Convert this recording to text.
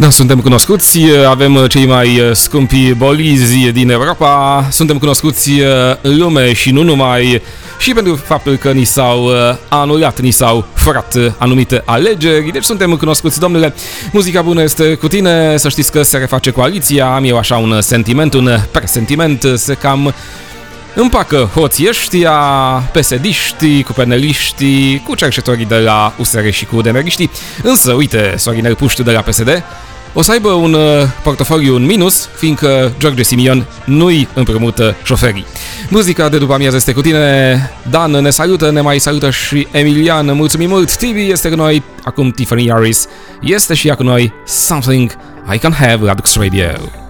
Da, suntem cunoscuți, avem cei mai scumpi bolizi din Europa, suntem cunoscuți în lume și nu numai, și pentru faptul că ni s-au anulat, ni s-au furat anumite alegeri, deci suntem cunoscuți, domnule. Muzica bună este cu tine, să știți că se reface coaliția, am eu așa un sentiment, un presentiment, se cam împacă hoții ăștia, PSD-știi, cu peneliștii, cu cercetorii de la USR și cu DNR-știi. Însă, uite, Sorinel Puștiu de la PSD o să aibă un portofoliu în minus, fiindcă George Simion nu-i împrumută șoferii. Muzica de după amiază este cu tine, Dan ne salută, ne mai salută și Emilian, mulțumim mult, Tibi este cu noi, acum Tiffany Harris este și ea cu noi, Something I Can Have la Dux Radio.